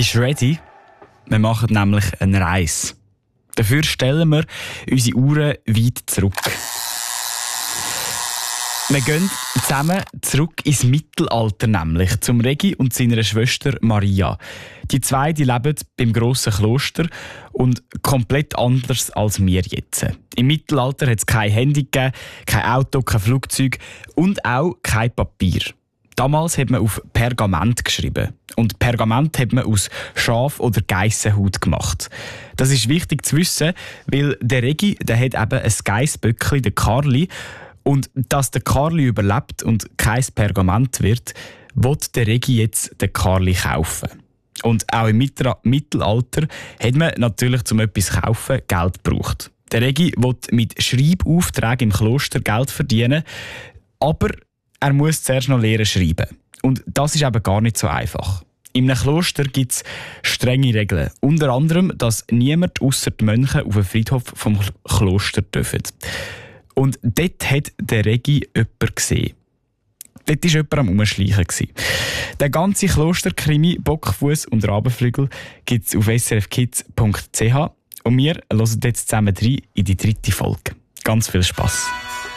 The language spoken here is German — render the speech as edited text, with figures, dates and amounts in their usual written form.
Bist du ready? Wir machen nämlich eine Reise. Dafür stellen wir unsere Uhren weit zurück. Wir gehen zusammen zurück ins Mittelalter, nämlich zum Regi und seiner Schwester Maria. Die zwei leben beim grossen Kloster und komplett anders als wir jetzt. Im Mittelalter hat es kein Handy gegeben, kein Auto, kein Flugzeug und auch kein Papier. Damals hat man auf Pergament geschrieben. Und Pergament hat man aus Schaf- oder Geissenhaut gemacht. Das ist wichtig zu wissen, weil der Regi hat eben ein Geissböckli, der Karli. Und dass der Karli überlebt und kein Pergament wird, will der Regi jetzt den Karli kaufen. Und auch im Mittelalter hat man natürlich, um etwas zu kaufen, Geld gebraucht. Der Regi will mit Schreibaufträgen im Kloster Geld verdienen, aber er muss zuerst noch lernen schreiben. Und das ist eben gar nicht so einfach. In einem Kloster gibt es strenge Regeln. Unter anderem, dass niemand ausser die Mönche auf den Friedhof vom Kloster dürfen. Und dort hat der Regi jemanden gesehen. Dort war jemand am Umschleichen. Der ganze Klosterkrimi Bockfuss und Rabenflügel gibt es auf srfkids.ch. Und wir hören jetzt zusammen rein in die 3. Folge. Ganz viel Spass.